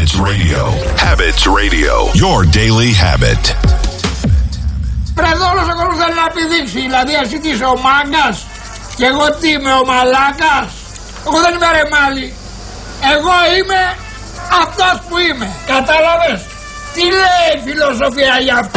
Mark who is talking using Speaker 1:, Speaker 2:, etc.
Speaker 1: Habits Radio. Habits Radio. Your daily habit.
Speaker 2: Πρέπει όλος ο κόσμος θέλει να πηδήξει. Δηλαδή εσύ τι είσαι ο μάγκας και εγώ τι είμαι ο μαλάκας. Εγώ δεν είμαι ρεμάλι. Εγώ είμαι αυτός που είμαι. Κατάλαβες. Τι λέει η φιλοσοφία για αυτό.